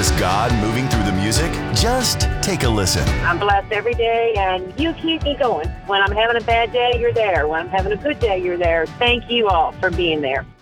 miraculous God moving through the music? Just take a listen. I'm blessed every day, and you keep me going. When I'm having a bad day, you're there. When I'm having a good day, you're there. Thank you all for being there.